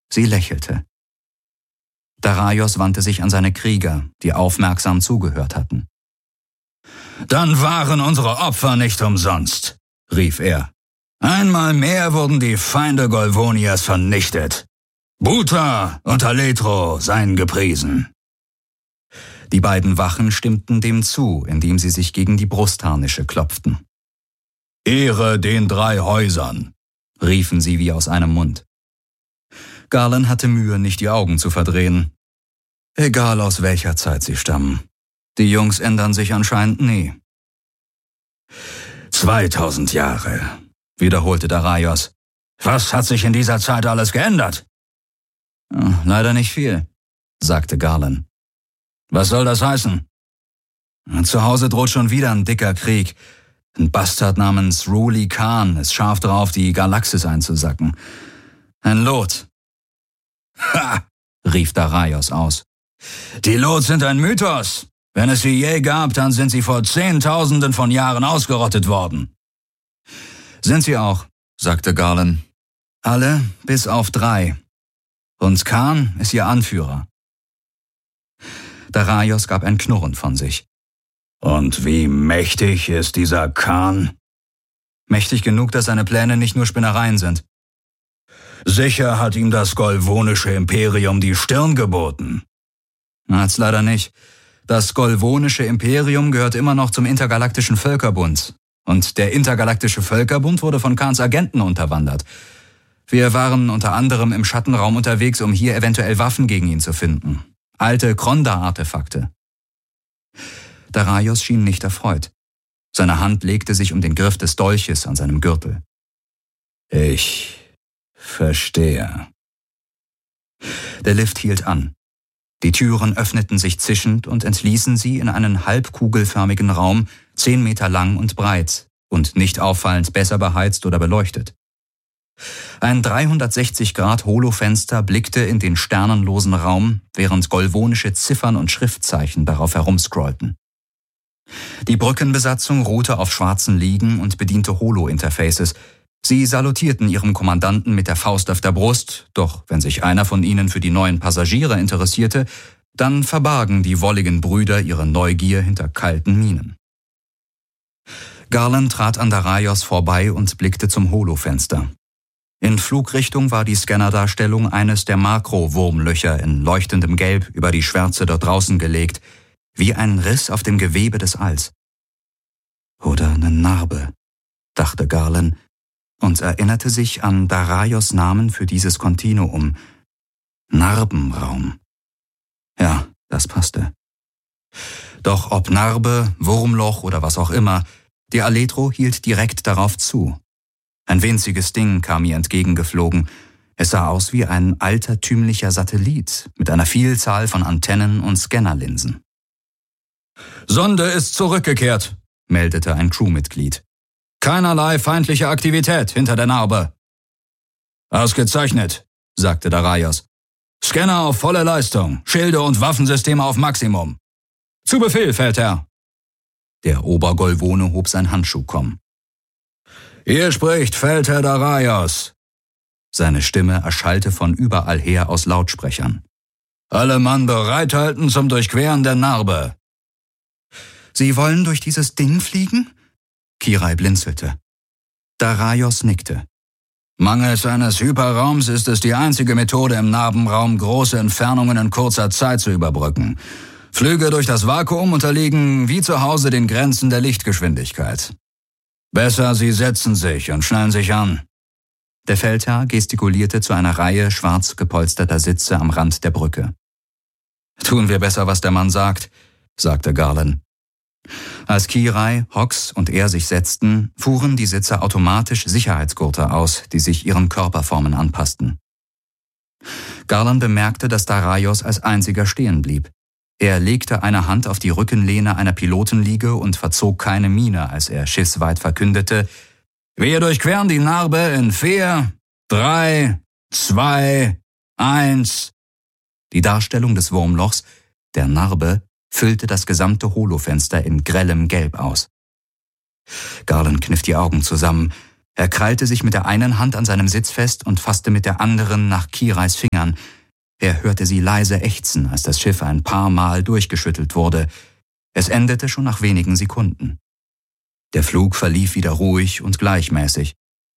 Sie lächelte. Dareios wandte sich an seine Krieger, die aufmerksam zugehört hatten. »Dann waren unsere Opfer nicht umsonst«, rief er. »Einmal mehr wurden die Feinde Golvonias vernichtet. Buta und Aletro seien gepriesen.« Die beiden Wachen stimmten dem zu, indem sie sich gegen die Brustharnische klopften. »Ehre den 3 Häusern«, riefen sie wie aus einem Mund. Garland hatte Mühe, nicht die Augen zu verdrehen. Egal aus welcher Zeit sie stammen. Die Jungs ändern sich anscheinend nie. 2000 Jahre, wiederholte Dareios. Was hat sich in dieser Zeit alles geändert? Leider nicht viel, sagte Garland. Was soll das heißen? Zu Hause droht schon wieder ein dicker Krieg. Ein Bastard namens Ruli Khan ist scharf drauf, die Galaxis einzusacken. Ein Lot. Ha! Rief Dareios aus. Die Lot sind ein Mythos. Wenn es sie je gab, dann sind sie vor Zehntausenden von Jahren ausgerottet worden. Sind sie auch, sagte Garland. Alle bis auf 3. Und Khan ist ihr Anführer. Dareios gab ein Knurren von sich. Und wie mächtig ist dieser Khan? Mächtig genug, dass seine Pläne nicht nur Spinnereien sind. Sicher hat ihm das Golvonische Imperium die Stirn geboten. Hat's leider nicht. Das Golvonische Imperium gehört immer noch zum Intergalaktischen Völkerbund. Und der Intergalaktische Völkerbund wurde von Khans Agenten unterwandert. Wir waren unter anderem im Schattenraum unterwegs, um hier eventuell Waffen gegen ihn zu finden. Alte Kronda-Artefakte. Dareios schien nicht erfreut. Seine Hand legte sich um den Griff des Dolches an seinem Gürtel. Ich verstehe. Der Lift hielt an. Die Türen öffneten sich zischend und entließen sie in einen halbkugelförmigen Raum, 10 Meter lang und breit und nicht auffallend besser beheizt oder beleuchtet. Ein 360-Grad-Holofenster blickte in den sternenlosen Raum, während golvonische Ziffern und Schriftzeichen darauf herumscrollten. Die Brückenbesatzung ruhte auf schwarzen Liegen und bediente Holo-Interfaces. Sie salutierten ihrem Kommandanten mit der Faust auf der Brust, doch wenn sich einer von ihnen für die neuen Passagiere interessierte, dann verbargen die wolligen Brüder ihre Neugier hinter kalten Mienen. Garland trat an Dareios vorbei und blickte zum Holofenster. In Flugrichtung war die Scannerdarstellung eines der Makro-Wurmlöcher in leuchtendem Gelb über die Schwärze dort draußen gelegt, wie ein Riss auf dem Gewebe des Alls. Oder eine Narbe, dachte Garland und erinnerte sich an Dareios Namen für dieses Kontinuum. Narbenraum. Ja, das passte. Doch ob Narbe, Wurmloch oder was auch immer, die Aletro hielt direkt darauf zu. Ein winziges Ding kam ihr entgegengeflogen. Es sah aus wie ein altertümlicher Satellit mit einer Vielzahl von Antennen und Scannerlinsen. »Sonde ist zurückgekehrt«, meldete ein Crewmitglied. »Keinerlei feindliche Aktivität hinter der Narbe.« »Ausgezeichnet«, sagte Dareios. »Scanner auf volle Leistung, Schilde und Waffensysteme auf Maximum. Zu Befehl, Feldherr.« Der Obergolvone hob sein Handschuhkomm. »Hier spricht Feldherr Dareios.« Seine Stimme erschallte von überall her aus Lautsprechern. »Alle Mann bereithalten zum Durchqueren der Narbe.« »Sie wollen durch dieses Ding fliegen?« Kirai blinzelte. Dareios nickte. »Mangels eines Hyperraums ist es die einzige Methode im Narbenraum, große Entfernungen in kurzer Zeit zu überbrücken. Flüge durch das Vakuum unterliegen wie zu Hause den Grenzen der Lichtgeschwindigkeit. Besser, Sie setzen sich und schnallen sich an.« Der Feldherr gestikulierte zu einer Reihe schwarz gepolsterter Sitze am Rand der Brücke. »Tun wir besser, was der Mann sagt«, sagte Garland. Als Kirai, Hox und er sich setzten, fuhren die Sitze automatisch Sicherheitsgurte aus, die sich ihren Körperformen anpassten. Garland bemerkte, dass Dareios als einziger stehen blieb. Er legte eine Hand auf die Rückenlehne einer Pilotenliege und verzog keine Miene, als er schiffsweit verkündete: »Wir durchqueren die Narbe in 4, 3, 2, 1. Die Darstellung des Wurmlochs, der Narbe, füllte das gesamte Holofenster in grellem Gelb aus. Garland kniff die Augen zusammen. Er krallte sich mit der einen Hand an seinem Sitz fest und fasste mit der anderen nach Kirais Fingern. Er hörte sie leise ächzen, als das Schiff ein paar Mal durchgeschüttelt wurde. Es endete schon nach wenigen Sekunden. Der Flug verlief wieder ruhig und gleichmäßig.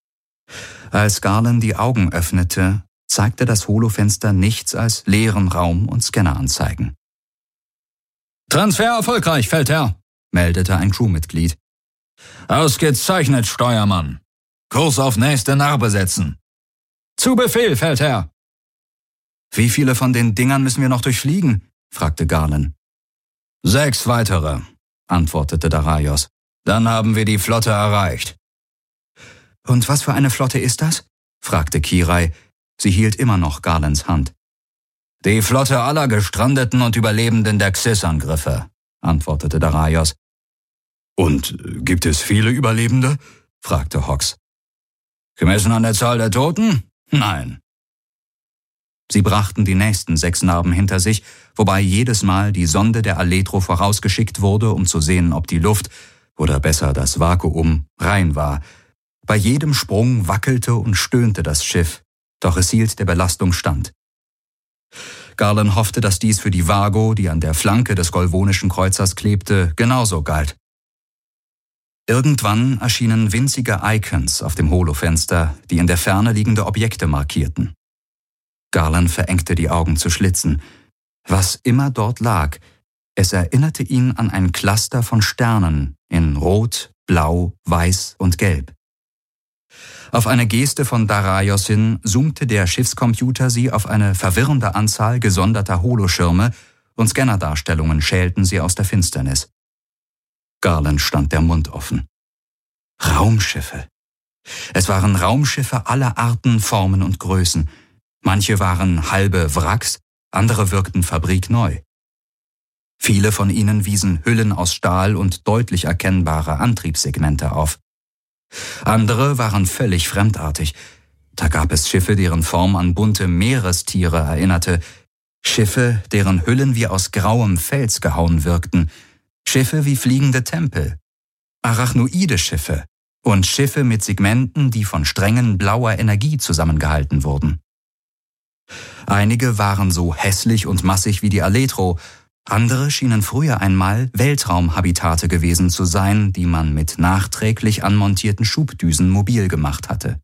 Als Garland die Augen öffnete, zeigte das Holofenster nichts als leeren Raum und Scanneranzeigen. »Transfer erfolgreich, Feldherr«, meldete ein Crewmitglied. »Ausgezeichnet, Steuermann. Kurs auf nächste Narbe setzen.« »Zu Befehl, Feldherr.« »Wie viele von den Dingern müssen wir noch durchfliegen?« fragte Garland. 6 weitere«, antwortete Daraios. »Dann haben wir die Flotte erreicht.« »Und was für eine Flotte ist das?« fragte Kirai. Sie hielt immer noch Garlands Hand. »Die Flotte aller gestrandeten und Überlebenden der Xys-Angriffe«, antwortete Daraios. »Und gibt es viele Überlebende?« fragte Hox. »Gemessen an der Zahl der Toten? Nein.« Sie brachten die nächsten 6 Narben hinter sich, wobei jedes Mal die Sonde der Aletro vorausgeschickt wurde, um zu sehen, ob die Luft, oder besser das Vakuum, rein war. Bei jedem Sprung wackelte und stöhnte das Schiff, doch es hielt der Belastung stand. Garland hoffte, dass dies für die Vago, die an der Flanke des golvonischen Kreuzers klebte, genauso galt. Irgendwann erschienen winzige Icons auf dem Holofenster, die in der Ferne liegende Objekte markierten. Garland verengte die Augen zu Schlitzen. Was immer dort lag, es erinnerte ihn an ein Cluster von Sternen in Rot, Blau, Weiß und Gelb. Auf eine Geste von Daraios hin zoomte der Schiffscomputer sie auf eine verwirrende Anzahl gesonderter Holoschirme und Scannerdarstellungen schälten sie aus der Finsternis. Garland stand der Mund offen. Raumschiffe. Es waren Raumschiffe aller Arten, Formen und Größen. Manche waren halbe Wracks, andere wirkten fabrikneu. Viele von ihnen wiesen Hüllen aus Stahl und deutlich erkennbare Antriebssegmente auf. Andere waren völlig fremdartig. Da gab es Schiffe, deren Form an bunte Meerestiere erinnerte, Schiffe, deren Hüllen wie aus grauem Fels gehauen wirkten, Schiffe wie fliegende Tempel, arachnoide Schiffe und Schiffe mit Segmenten, die von Strängen blauer Energie zusammengehalten wurden. Einige waren so hässlich und massig wie die Aletro, andere schienen früher einmal Weltraumhabitate gewesen zu sein, die man mit nachträglich anmontierten Schubdüsen mobil gemacht hatte.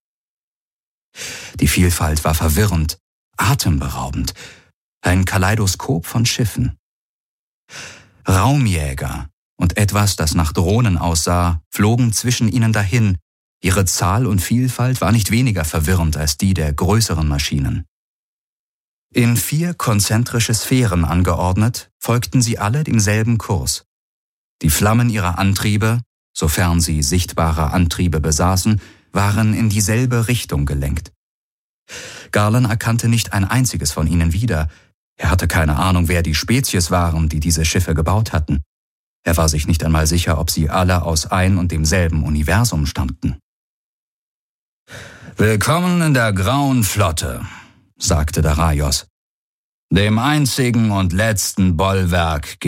Die Vielfalt war verwirrend, atemberaubend, ein Kaleidoskop von Schiffen. Raumjäger und etwas, das nach Drohnen aussah, flogen zwischen ihnen dahin. Ihre Zahl und Vielfalt war nicht weniger verwirrend als die der größeren Maschinen. In 4 konzentrische Sphären angeordnet, folgten sie alle demselben Kurs. Die Flammen ihrer Antriebe, sofern sie sichtbare Antriebe besaßen, waren in dieselbe Richtung gelenkt. Garland erkannte nicht ein einziges von ihnen wieder. Er hatte keine Ahnung, wer die Spezies waren, die diese Schiffe gebaut hatten. Er war sich nicht einmal sicher, ob sie alle aus ein und demselben Universum stammten. »Willkommen in der Grauen Flotte«, sagte Daraios, »dem einzigen und letzten Bollwerk